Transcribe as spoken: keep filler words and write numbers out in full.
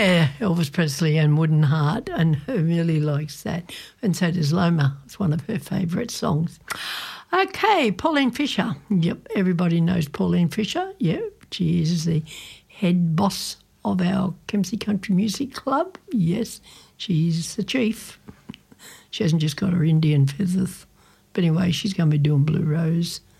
Yeah, Elvis Presley and Wooden Heart, and her really likes that. And so does Loma. It's one of her favourite songs. Okay, Pauline Fisher. Yep, everybody knows Pauline Fisher. Yep, she is the head boss of our Kempsey Country Music Club. Yes, she's the chief. She hasn't just got her Indian feathers. But anyway, she's going to be doing Blue Rose